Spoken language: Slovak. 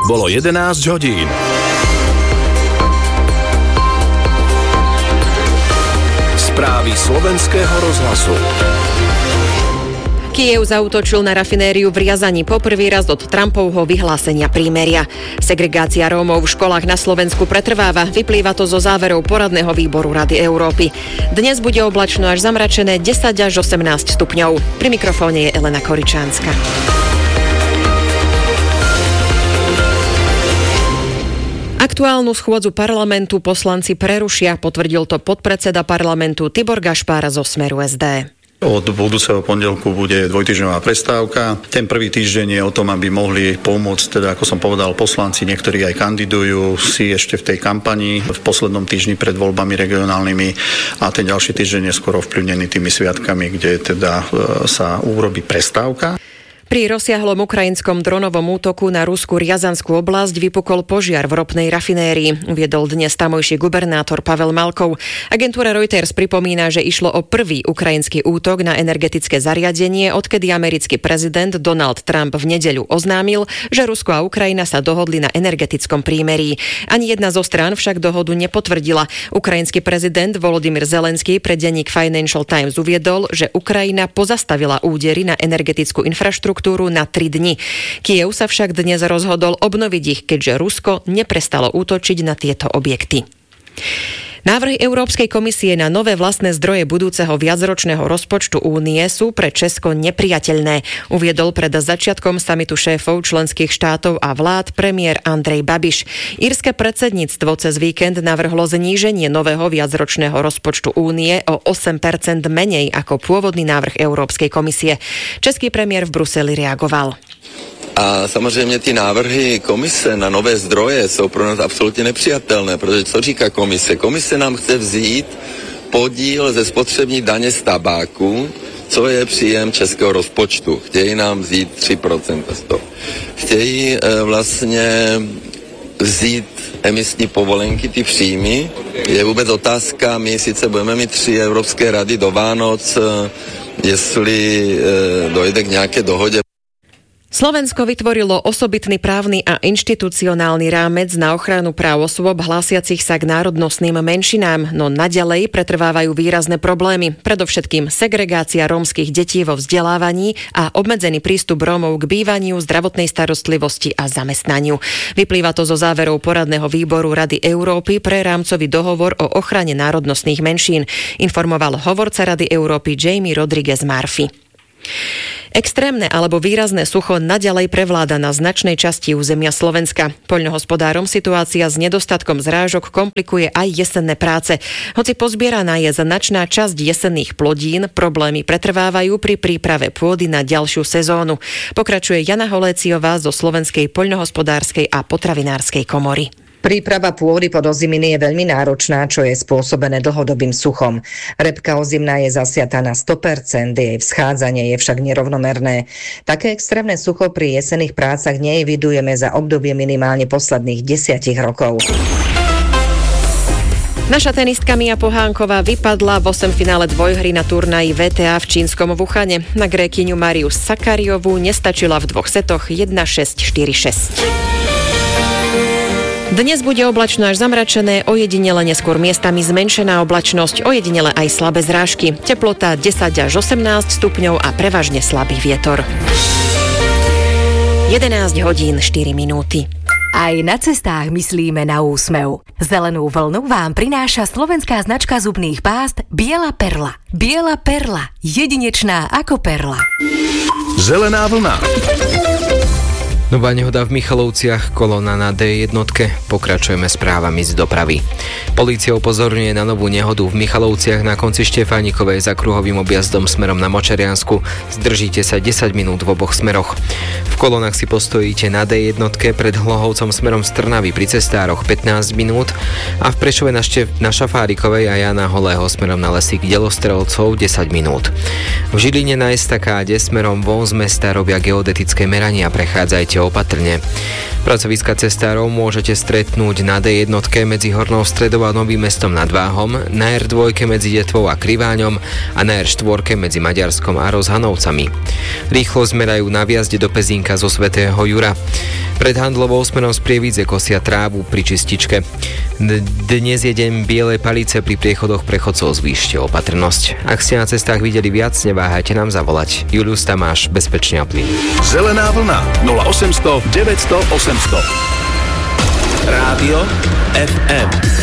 Bolo 11 hodín. Správy slovenského rozhlasu. Kyjev zaútočil na rafinériu v Riazani poprvý raz od Trumpovho vyhlásenia prímeria. Segregácia Rómov v školách na Slovensku pretrváva. Vyplýva to zo záverov poradného výboru Rady Európy. Dnes bude oblačno až zamračené 10 až 18 stupňov. Pri mikrofóne je Elena Koričánska. Aktuálnu schôdzu parlamentu poslanci prerušia, potvrdil to podpredseda parlamentu Tibor Gašpar zo Smeru SD. Od budúceho pondelku bude dvojtýždňová prestávka. Ten prvý týždeň je o tom, aby mohli pomôcť, teda ako som povedal, poslanci, niektorí aj kandidujú si ešte v tej kampani v poslednom týždni pred voľbami regionálnymi a ten ďalší týždeň je skoro vplyvnený tými sviatkami, kde teda sa urobí prestávka. Pri rozsiahlom ukrajinskom dronovom útoku na ruskú Riazanskú oblasť vypukol požiar v ropnej rafinérii, uviedol dnes tamojší gubernátor Pavel Malkov. Agentúra Reuters pripomína, že išlo o prvý ukrajinský útok na energetické zariadenie, odkedy americký prezident Donald Trump v nedeľu oznámil, že Rusko a Ukrajina sa dohodli na energetickom prímerí. Ani jedna zo strán však dohodu nepotvrdila. Ukrajinský prezident Volodymyr Zelenský pre denník Financial Times uviedol, že Ukrajina pozastavila údery na energetickú infraštruktúru na 3 dni. Kyjev sa však dnes rozhodol obnoviť ich, keďže Rusko neprestalo útočiť na tieto objekty. Návrhy Európskej komisie na nové vlastné zdroje budúceho viacročného rozpočtu únie sú pre Česko nepriateľné, uviedol pred začiatkom samitu šéfov členských štátov a vlád premiér Andrej Babiš. Írske predsedníctvo cez víkend navrhlo zníženie nového viacročného rozpočtu únie o 8% menej ako pôvodný návrh Európskej komisie. Český premiér v Bruseli reagoval. A samozřejmě ty návrhy komise na nové zdroje jsou pro nás absolutně nepřijatelné, protože co říká komise? Komise nám chce vzít podíl ze spotřební daně z tabáku, co je příjem českého rozpočtu. Chtějí nám vzít 3% z toho. Chtějí vlastně vzít emisní povolenky, ty příjmy. Je vůbec otázka, my sice budeme mít 3 Evropské rady do Vánoc, jestli dojde k nějaké dohodě. Slovensko vytvorilo osobitný právny a inštitucionálny rámec na ochranu práv osôb hlásiacich sa k národnostným menšinám, no naďalej pretrvávajú výrazné problémy, predovšetkým segregácia rómskych detí vo vzdelávaní a obmedzený prístup Rómov k bývaniu, zdravotnej starostlivosti a zamestnaniu. Vyplýva to zo záverov poradného výboru Rady Európy pre rámcový dohovor o ochrane národnostných menšín, informoval hovorca Rady Európy Jamie Rodriguez Murphy. Extrémne alebo výrazné sucho naďalej prevláda na značnej časti územia Slovenska. Poľnohospodárom situácia s nedostatkom zrážok komplikuje aj jesenné práce. Hoci pozbieraná je značná časť jesenných plodín, problémy pretrvávajú pri príprave pôdy na ďalšiu sezónu. Pokračuje Jana Holéciová zo Slovenskej poľnohospodárskej a potravinárskej komory. Príprava pôdy pod oziminy je veľmi náročná, čo je spôsobené dlhodobým suchom. Repka ozimná je zasiatá na 100%, jej vzchádzanie je však nerovnomerné. Také extrémne sucho pri jesenných prácach neevidujeme za obdobie minimálne posledných 10 rokov. Naša tenistka Mia Pohánková vypadla v 8 finále dvojhry na turnaji VTA v čínskom Wuhane. Na Grékyňu Mariu Sakariovú nestačila v 2 setoch 1-6, 4-6. Dnes bude oblačno až zamračené, ojedinele neskôr miestami zmenšená oblačnosť, ojedinele aj slabé zrážky. Teplota 10 až 18 stupňov a prevažne slabý vietor. 11 hodín 4 minúty. Aj na cestách myslíme na úsmev. Zelenú vlnu vám prináša slovenská značka zubných pást Biela perla. Biela perla, jedinečná ako perla. Zelená vlna. Nová nehoda v Michalovciach, kolóna na D1. Pokračujeme správami z dopravy. Polícia upozorňuje na novú nehodu v Michalovciach na konci Štefánikovej za kruhovým objazdom smerom na Močeriansku. Zdržíte sa 10 minút v oboch smeroch. V kolónach si postojíte na D1 pred Hlohovcom smerom z Trnavy pri cestároch 15 minút a v Prešove na Šafárikovej a Jana Holého smerom na Lesík Delostrelcov 10 minút. V Žiline na estakáde smerom von z mesta robia geodetické merania, prechádzajte opatrne. Pracoviska cestárov môžete stretnúť na D1 medzi Hornou Stredou a Novým Mestom nad Váhom, na R2 medzi Detvou a Kriváňom a na R4 medzi Maďarskom a Rozhanovcami. Rýchlo zmerajú na vjazde do Pezínka zo Svätého Jura. Pred handlovou smenou z Prievidze kosia trávu pri čističke. Dnes je deň bielej palice pri priechodoch prechodcov, zvýšte opatrnosť. Ak ste na cestách videli viac, neváhajte nám zavolať. Julius Tamáš, bezpečne a plyn. Zelená vlna 0800 900 800. Rádio FM.